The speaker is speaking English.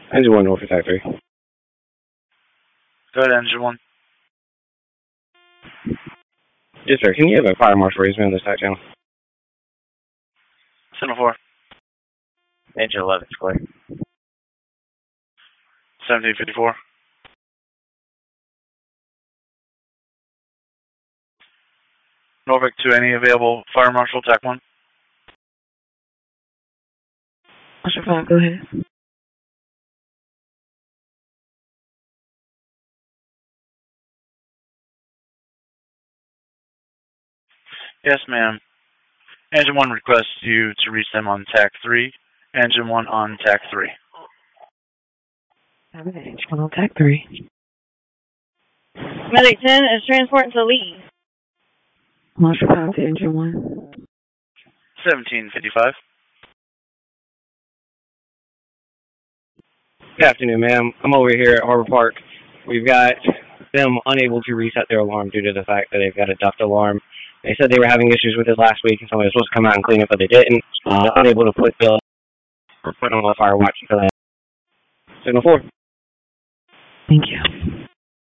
Engine 1, North Attack 3. Go ahead, Engine 1. Yes, sir. Can you have a fire marshal raise me on the stack channel? Signal 4. Engine 11 is clear. 1754. Norfolk 2, any available fire marshal, TAC 1? Marshal 5, go ahead. Yes, ma'am. Engine 1 requests you to reach them on TAC 3. Engine 1 on TAC 3. Engine 1 on TAC 3. Medic 10 is transporting to Lee. Marshal 5 to Engine 1. 1755. Good afternoon, ma'am. I'm over here at Harbor Park. We've got them unable to reset their alarm due to the fact that they've got a duct alarm. They said they were having issues with it last week, and somebody was supposed to come out and clean it, but they didn't. They're unable to put on a fire watch for that. Signal 4. Thank you.